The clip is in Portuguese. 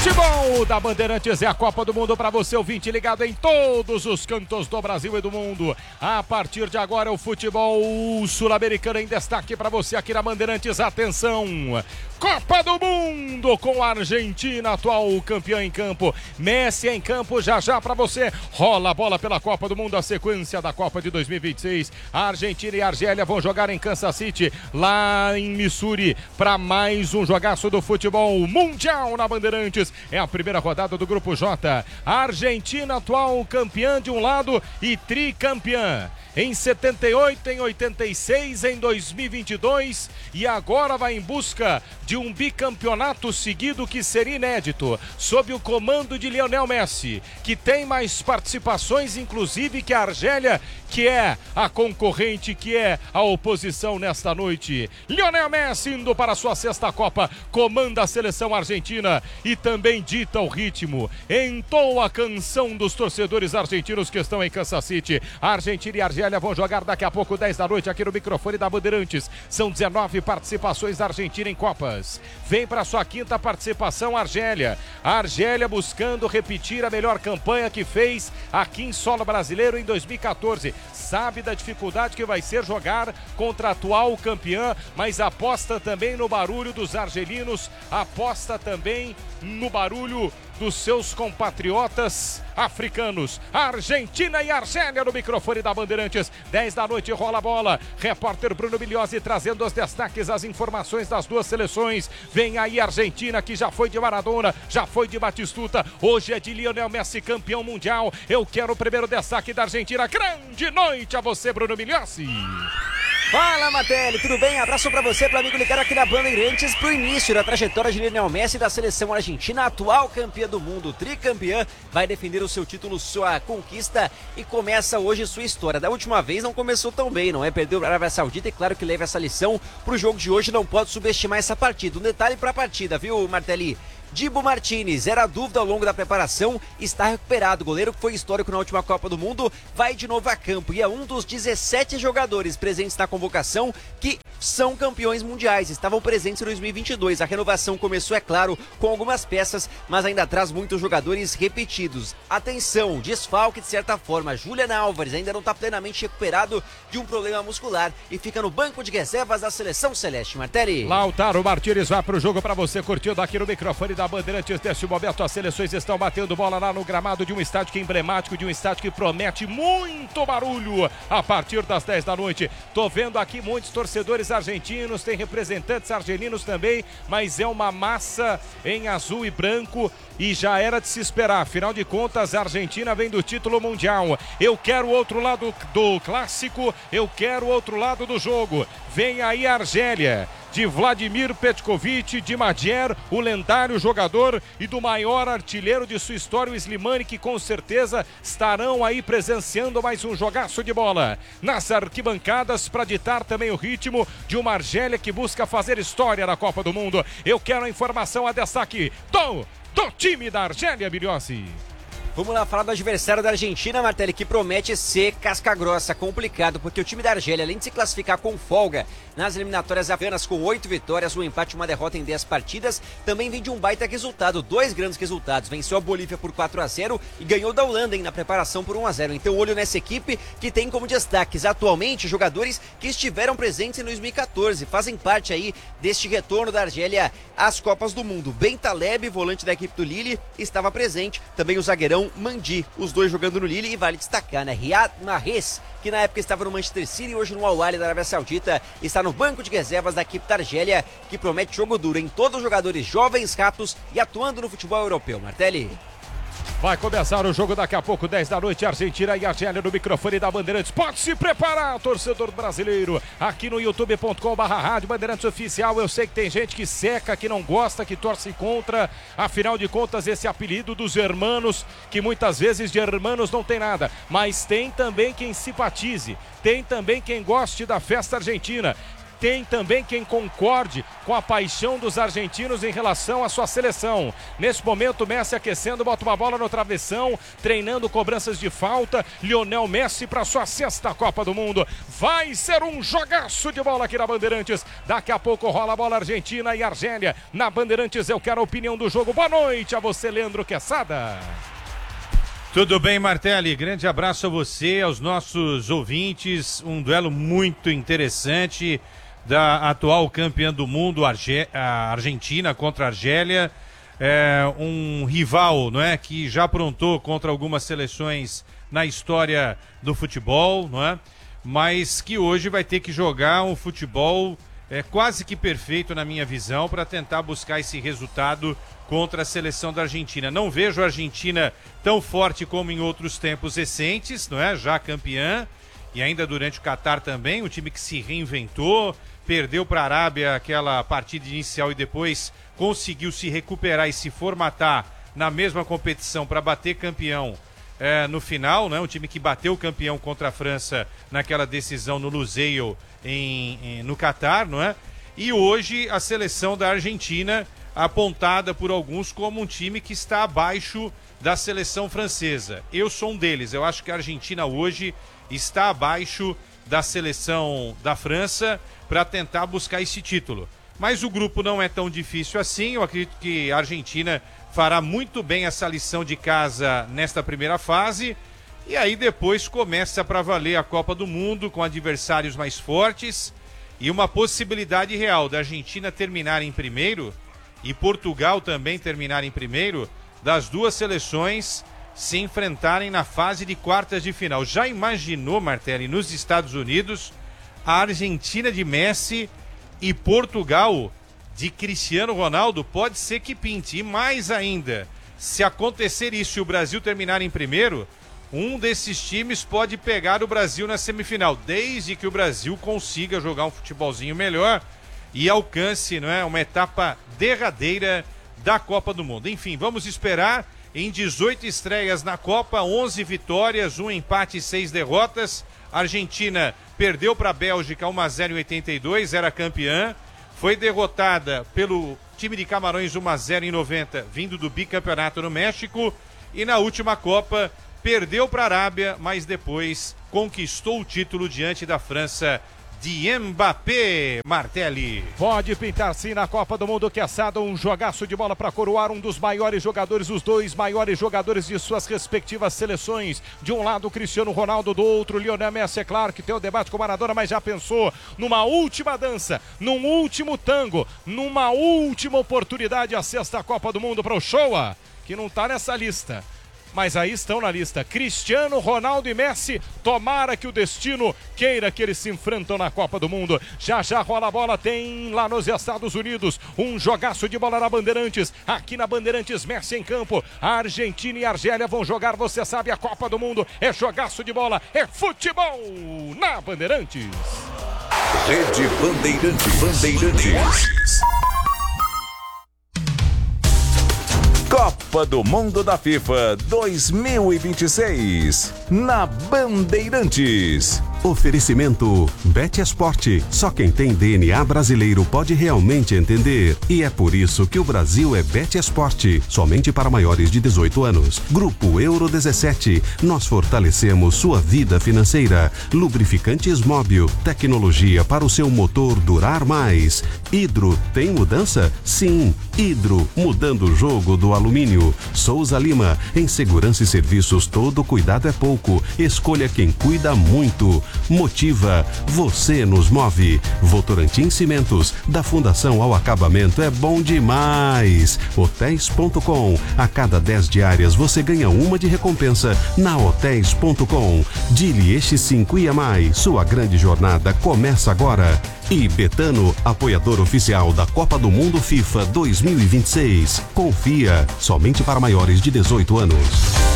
Futebol da Bandeirantes é a Copa do Mundo para você, ouvinte ligado em todos os cantos do Brasil e do mundo. A partir de agora o futebol sul-americano em destaque para você aqui na Bandeirantes. Atenção, Copa do Mundo com a Argentina, atual campeã em campo. Messi em campo já já para você. Rola a bola pela Copa do Mundo, a sequência da Copa de 2026. A Argentina e a Argélia vão jogar em Kansas City, lá em Missouri, para mais um jogaço do futebol mundial na Bandeirantes. É a primeira rodada do Grupo J. A Argentina, atual campeã de um lado e tricampeã. Em 78, em 86, em 2022 e agora vai em busca de um bicampeonato seguido que seria inédito, sob o comando de Lionel Messi, que tem mais participações inclusive que a Argélia, que é a concorrente, que é a oposição nesta noite. Lionel Messi indo para a sua sexta Copa, comanda a seleção argentina e também dita o ritmo, entoa a canção dos torcedores argentinos que estão em Kansas City. A Argentina e a Argélia vão jogar daqui a pouco 10 da noite aqui no microfone da Bandeirantes. São 19 participações da Argentina em Copas. Vem para sua quinta participação a Argélia. A Argélia buscando repetir a melhor campanha que fez aqui em solo brasileiro em 2014. Sabe da dificuldade que vai ser jogar contra a atual campeã, mas aposta também no barulho dos argelinos, aposta também no barulho dos seus compatriotas africanos. Argentina e Argélia no microfone da Bandeirantes. 10 da noite, rola a bola. Repórter Bruno Migliozzi trazendo os destaques, as informações das duas seleções. Vem aí a Argentina, que já foi de Maradona, já foi de Batistuta, hoje é de Lionel Messi, campeão mundial. Eu quero o primeiro destaque da Argentina. Grande noite a você, Bruno Migliozzi. Fala, Matelli, tudo bem? Abraço pra você, pro amigo ligado aqui na Bandeirantes, pro início da trajetória de Lionel Messi da seleção argentina, atual campeã do mundo, tricampeã, vai defender o seu título, sua conquista e começa hoje sua história. Da última vez não começou tão bem, não é? Perdeu para a Arábia Saudita e claro que leva essa lição pro jogo de hoje, não pode subestimar essa partida. Um detalhe pra partida, viu, Martelli? Dibu Martínez, era dúvida ao longo da preparação, está recuperado. O goleiro que foi histórico na última Copa do Mundo vai de novo a campo e é um dos 17 jogadores presentes na convocação que são campeões mundiais, estavam presentes em 2022. A renovação começou, é claro, com algumas peças, mas ainda traz muitos jogadores repetidos. Atenção, desfalque de certa forma. Julian Álvares ainda não está plenamente recuperado de um problema muscular e fica no banco de reservas da seleção celeste. Martelli. Lautaro Martínez vai para o jogo para você curtindo aqui no microfone da Bandeirantes. Neste momento as seleções estão batendo bola lá no gramado de um estádio que é emblemático, de um estádio que promete muito barulho a partir das 10 da noite. Tô vendo aqui muitos torcedores argentinos, tem representantes argelinos também, mas é uma massa em azul e branco e já era de se esperar. Afinal de contas, a Argentina vem do título mundial. Eu quero o outro lado do clássico, eu quero o outro lado do jogo. Vem aí a Argélia, de Vladimir Petkovic, de Madjer, o lendário jogador e do maior artilheiro de sua história, o Slimani, que com certeza estarão aí presenciando mais um jogaço de bola nas arquibancadas para ditar também o ritmo de uma Argélia que busca fazer história na Copa do Mundo. Eu quero a informação, a destaque do time da Argélia, Migliozzi. Vamos lá falar do adversário da Argentina, Martelli, que promete ser casca grossa, complicado, porque o time da Argélia, além de se classificar com folga nas eliminatórias apenas com 8 vitórias, um empate e uma derrota em 10 partidas, também vem de um baita resultado, 2 grandes resultados. Venceu a Bolívia por 4-0 e ganhou da Holanda na preparação por 1-0. Então olho nessa equipe que tem como destaques atualmente jogadores que estiveram presentes em 2014, fazem parte aí deste retorno da Argélia às Copas do Mundo. Ben Taleb, volante da equipe do Lille, estava presente, também o zagueirão Mandi, os dois jogando no Lille, e vale destacar, né? Riyad Mahrez, que na época estava no Manchester City e hoje no Al Ahly da Arábia Saudita, está no banco de reservas da equipe da Argélia, que promete jogo duro em todos os jogadores jovens, rápidos e atuando no futebol europeu. Martelli. Vai começar o jogo daqui a pouco, 10 da noite, Argentina e Argélia no microfone da Bandeirantes. Pode se preparar, torcedor brasileiro, aqui no youtube.com/rádio Bandeirantes Oficial. Eu sei que tem gente que seca, que não gosta, que torce contra. Afinal de contas, esse apelido dos hermanos, que muitas vezes de hermanos não tem nada, mas tem também quem simpatize, tem também quem goste da festa argentina. tem também quem concorde com a paixão dos argentinos em relação à sua seleção. Nesse momento, Messi aquecendo, bota uma bola no travessão, treinando cobranças de falta. Lionel Messi para sua 6ª Copa do Mundo. Vai ser um jogaço de bola aqui na Bandeirantes. Daqui a pouco rola a bola Argentina e Argélia. Na Bandeirantes eu quero a opinião do jogo. Boa noite a você, Leandro Quesada. Tudo bem, Martelli? Grande abraço a você, aos nossos ouvintes. Um duelo muito interessante da atual campeã do mundo, a Argentina contra a Argélia. Um rival, não é, que já aprontou contra algumas seleções na história do futebol, não é? Mas que hoje vai ter que jogar um futebol quase que perfeito, na minha visão, para tentar buscar esse resultado contra a seleção da Argentina. Não vejo a Argentina tão forte como em outros tempos recentes, não é? Já campeã, e ainda durante o Catar também, um time que se reinventou, perdeu para a Arábia aquela partida inicial e depois conseguiu se recuperar e se formatar na mesma competição para bater campeão no final, né? Um time que bateu o campeão contra a França naquela decisão no Lusail no Catar, não é? E hoje a seleção da Argentina, apontada por alguns como um time que está abaixo da seleção francesa. Eu sou um deles. Eu acho que a Argentina hoje está abaixo da seleção da França para tentar buscar esse título. Mas o grupo não é tão difícil assim. Eu acredito que a Argentina fará muito bem essa lição de casa nesta primeira fase. E aí depois começa para valer a Copa do Mundo com adversários mais fortes e uma possibilidade real da Argentina terminar em primeiro e Portugal também terminar em primeiro, das duas seleções se enfrentarem na fase de quartas de final. Já imaginou, Martelli, nos Estados Unidos, a Argentina de Messi e Portugal de Cristiano Ronaldo? Pode ser que pinte. E mais ainda, se acontecer isso e o Brasil terminar em primeiro, um desses times pode pegar o Brasil na semifinal, desde que o Brasil consiga jogar um futebolzinho melhor e alcance, não é, uma etapa derradeira da Copa do Mundo. Enfim, vamos esperar. Em 18 estreias na Copa, 11 vitórias, 1 empate e 6 derrotas. A Argentina perdeu para a Bélgica 1-0 em 82, era campeã. Foi derrotada pelo time de Camarões 1-0 em 90, vindo do bicampeonato no México. E na última Copa, perdeu para a Arábia, mas depois conquistou o título diante da França de Mbappé. Martelli. Pode pintar sim na Copa do Mundo, Quesada, um jogaço de bola para coroar um dos maiores jogadores, os dois maiores jogadores de suas respectivas seleções. De um lado, Cristiano Ronaldo, do outro, Lionel Messi. É claro que tem o debate com o Maradona, mas já pensou numa última dança, num último tango, numa última oportunidade, a 6ª Copa do Mundo para o Showa, que não tá nessa lista. Mas aí estão na lista Cristiano Ronaldo e Messi. Tomara que o destino queira que eles se enfrentam na Copa do Mundo. Já já rola a bola, tem lá nos Estados Unidos um jogaço de bola na Bandeirantes. Aqui na Bandeirantes, Messi em campo. A Argentina e a Argélia vão jogar, você sabe, a Copa do Mundo. É jogaço de bola, é futebol na Bandeirantes. Rede Bandeirantes. Copa do Mundo da FIFA 2026 na Bandeirantes. Oferecimento Bet Esporte. Só quem tem DNA brasileiro pode realmente entender. E é por isso que o Brasil é Bet Esporte. Somente para maiores de 18 anos. Grupo Euro 17. Nós fortalecemos sua vida financeira. Lubrificantes Móbil. Tecnologia para o seu motor durar mais. Hidro. Tem mudança? Sim. Hidro. Mudando o jogo do alumínio. Souza Lima. Em segurança e serviços, todo cuidado é pouco. Escolha quem cuida muito. Motiva, você nos move. Votorantim Cimentos, da fundação ao acabamento é bom demais. Hotéis.com, a cada 10 diárias você ganha uma de recompensa na Hotéis.com. Dili X5 IAMAI, sua grande jornada começa agora. E Betano, apoiador oficial da Copa do Mundo FIFA 2026. Confia, somente para maiores de 18 anos.